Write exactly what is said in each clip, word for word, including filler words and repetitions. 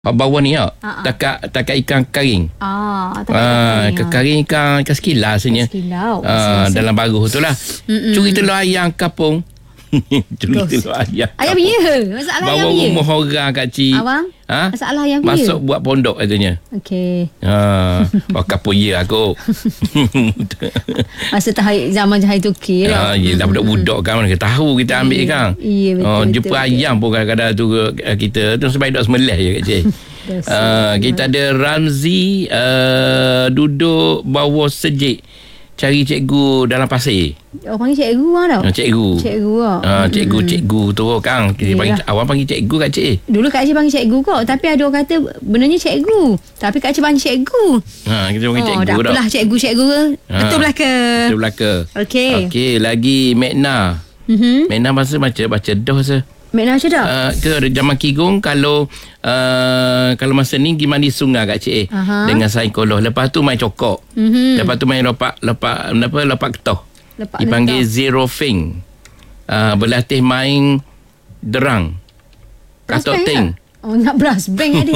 Bawah ni ya, Ha-ha. takat takat ikan karing. Ah, tak Ah, ikan karing ikan ikan sekilau rasanya. Sekilau. Ah, Rasa-rasa. dalam baruh tu lah. Mm-mm. Curi telur ayam kapung. Curi Dos. telur ayam. Ayam kapung. ya. Masalah Bawa ayam ya. rumah orang kat cik. Abang? Ha? Masalah ayam ya. Masuk buat pondok katanya. Okey. Ha, oh kapung ya aku. Masa tahun zaman jahil tu okey Ha, lah. yelah budak-budak kan mana kita tahu kita ambil kan. Iya, betul, Oh, betul, jumpa betul. ayam pun kadang-kadang tu eh, kita tu sebaik dok semelah je kat cik. Uh, kita ada Ramzi uh, duduk bawah sejik cari cikgu dalam pasir. Oh, panggil cikgu lah tau. Uh, cikgu. Cikgu lah. Uh, cikgu cikgu tu kan. Kita panggil, awak panggil cikgu kat cik. Dulu Kak Cik panggil cikgu kok. Tapi ada orang kata benarnya cikgu. Tapi Kak Cik panggil cikgu. Ha, kita panggil Oh, cikgu dah dah. apalah cikgu-cikgu. Ha. Betul lah ke? Betul belaka. Okey. Okey, lagi Mekna. Mhm. Mekna masa baca baca dah masa. Mekna macam dah? Uh, ke zaman Kigong kalau uh, kalau masa ni pergi mandi sungai kat cik Aha. dengan sain koloh. Lepas tu main cokok. Mhm. Lepas tu main lopak lopak apa lopak ketoh. Lepak Dipanggil letak. zero fing. Uh, berlatih main derang. Brass Katok band ting. tak? Oh, nak brass band tadi.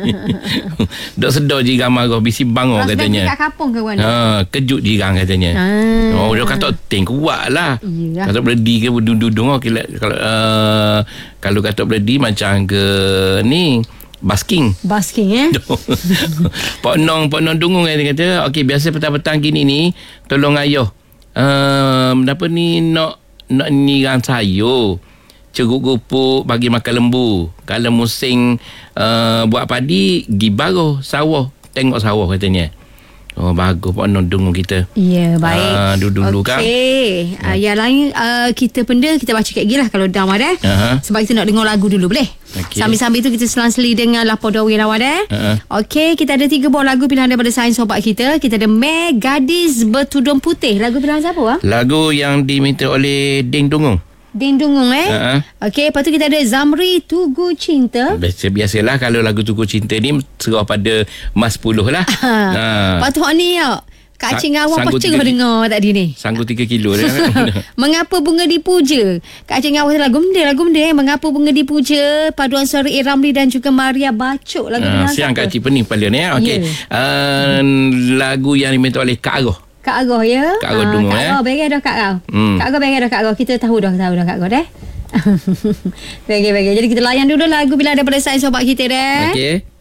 Dok sedar jirang marah bisi bangor Brass band katanya. kat kampung ke mana? Ha, kejut jirang katanya. Ah. Oh, dia kata ting kuat lah. Iyalah. Kata berdi ke berdudung-dudung okay, kalau uh, kalau kata berdi macam ke ni basking. Basking eh? Pak Nong, Pak Nong dungung dia kata, okey biasa petang-petang gini ni tolong ayuh. Um, apa ni nak nak nirang sayur. Ceruk gupuk bagi makan lembu. Kalau musim uh, buat padi, gi baruh sawah. Tengok sawah katanya. Oh bagus Pak Nong dungung kita. Ya, baik. Ah, dulu-dulu kan. Okey. Uh, yang lain uh, kita benda kita baca kat gila kalau dah ada. Aha. Sebab kita nak dengar lagu dulu boleh? Okey. Sambil-sambil tu kita selang-seli dengan Lapor Dawi Lawan eh. Ha. Okey, kita ada tiga buah lagu pilihan daripada sains sobat kita. Kita ada Meg Gadis Bertudung Putih. Lagu pilihan siapa ah? Lagu yang diminta oleh Ding Dungung. Ding Dungung eh. Ha. Okey, lepas tu kita ada Zamri Tugu Cinta. Biasa biasalah kalau lagu Tugu Cinta ni serah pada Mas sepuluh lah. Ha. Lepas tu hak ni ya. Kak Sa- Cik Ngawang sanggup pecah tiga- dengar tadi ni. Sanggup tiga kilo dia. Mengapa bunga dipuja? Kak Cik Ngawang lagu benda lagu benda eh. Mengapa bunga dipuja? Paduan suara A. Ramli dan juga Maria Bacuk. Lagu Ha, dengan siang siapa? Kak Cik Pening paling ni. Okey. Ya. Uh, lagu yang diminta oleh Kak Aroh. Kak Agoh ya. Kak Agoh Ah, dengar, Kak eh. Agoh beres dah Kak Agoh. Hmm. Kak Agoh beres dah Kak Agoh. Kita tahu dah tahu dah Kak Agoh dah. Baik baik. Jadi kita layan dulu lagu bila daripada sains sobat kita dah. Okey.